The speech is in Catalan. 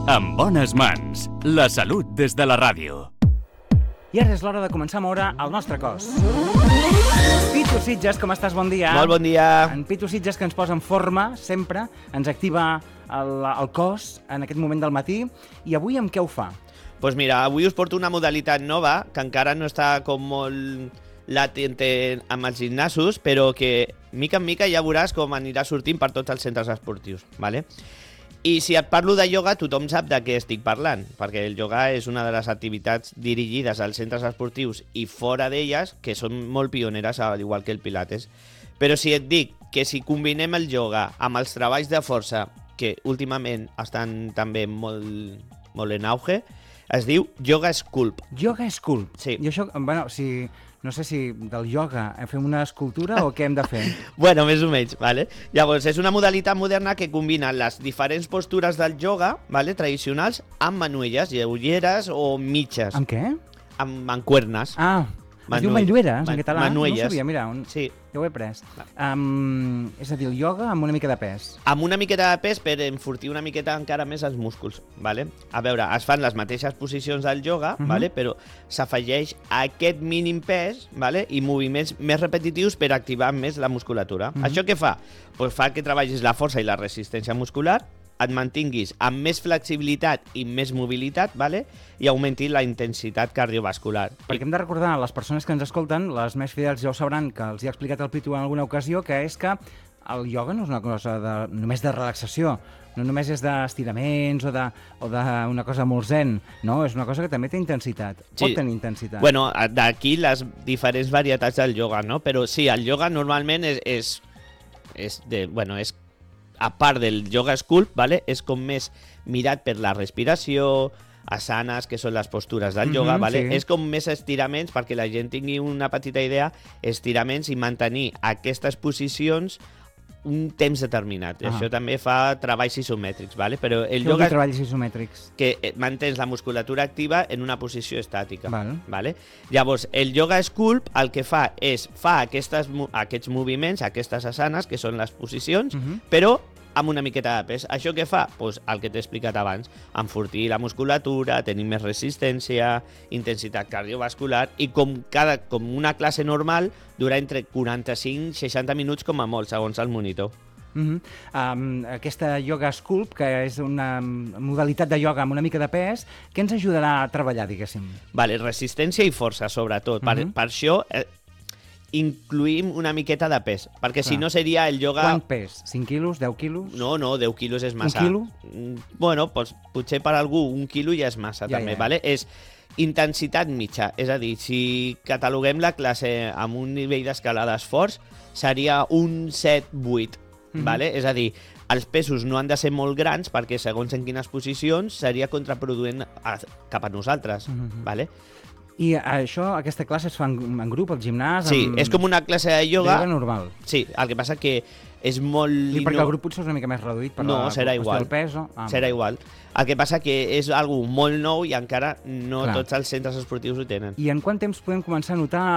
En bones mans, la salut des de la ràdio. I ara és l'hora de començar a moure el nostre cos. Pitu Sitges, com estàs? Bon dia. Molt bon dia. En Pitu Sitges, que ens posa en forma, sempre, ens activa el cos en aquest moment del matí. I avui amb què ho fa? Doncs mira, avui us porto una modalitat nova, que encara no està com molt latent amb els gimnasos, però que mica en mica ja veuràs com anirà sortint per tots els centres esportius, ¿vale? I si et parlo de ioga, tothom sap de què estic parlant, perquè el ioga és una de les activitats dirigides als centres esportius i fora d'elles, que són molt pioneres, al igual que el pilates. Però si et dic que si combinem el ioga amb els treballs de força, que últimament estan també molt en auge, es diu yoga sculpt. Yoga sculpt? Sí. I això, bueno, no sé si del ioga fem una escultura o què hem de fer? Bueno, més o menys, ¿vale? Llavors, és una modalitat moderna que combina les diferents postures del ioga, ¿vale?, tradicionals, amb manuelles, lleugeres o mitges. Amb què? Amb mancuernes. Es diu manllueres, en català? Manuelles. No ho sabia, mira, sí. Ja ho he pres. És a dir, el ioga amb una mica de pes. Amb una miqueta de pes per enfortir una miqueta encara més els músculs, ¿vale? A veure, es fan les mateixes posicions del ioga, ¿vale?, però s'afegeix aquest mínim pes, ¿vale?, i moviments més repetitius per activar més la musculatura. Això què fa? Pues fa que treballis la força i la resistència muscular, et mantinguis amb més flexibilitat i més mobilitat, ¿vale?, i augmenti la intensitat cardiovascular. Perquè hem de recordar a les persones que ens escolten, les més fidels ja ho sabran, que els hi ha explicat el Pitu en alguna ocasió, que és que el ioga no és una cosa només de relaxació, no només és d'estiraments o d'una cosa molt zen, no? És una cosa que també té intensitat, pot tenir intensitat. Bueno, d'aquí les diferents varietats del ioga, no? Però sí, el ioga normalment és a part del yoga sculpt, ¿vale?, és com més mirat per la respiració, asanas, que són les postures del yoga, ¿vale? Sí. És com més estiraments, perquè la gent tingui una petita idea, estiraments i mantenir aquestes posicions un temps determinat. Això també fa treballs isomètrics, ¿vale? Però el yoga... Què vol dir treballs isomètrics? Que mantens la musculatura activa en una posició estàtica. ¿vale? Llavors, el yoga sculpt el que fa és aquests moviments, aquestes asanes, que són les posicions, però amb una miqueta de pes. Això què fa? Pues el que t'he explicat abans, enfortir la musculatura, tenir més resistència, intensitat cardiovascular, i com una classe normal dura entre 45 i 60 minuts com a molt, segons el monitor. Aquesta yoga sculpt, que és una modalitat de yoga amb una mica de pes, què ens ajudarà a treballar, diguéssim? Vale, resistència i força, sobretot. Per això incluïm una miqueta de pes, perquè si no seria el yoga... Quant pes? 5 quilos? 10 quilos? No, 10 quilos és massa. 1 quilo? Bueno, doncs, potser per algú 1 quilo ja és massa, també, ¿vale? És intensitat mitja, és a dir, si cataloguem la classe amb un nivell d'escalades forts, seria un 7-8, ¿vale? És a dir, els pesos no han de ser molt grans perquè segons en quines posicions seria contraproduent cap a nosaltres, ¿vale? I aquesta classe es fa en grup, al gimnàs? Sí, és com una classe de yoga. De yoga normal. Sí, el que passa que és molt... I perquè el grup potser és una mica més reduït per la qüestió del pes? Serà igual. El que passa que és algo molt nou i encara no tots els centres esportius ho tenen. I en quant temps podem començar a notar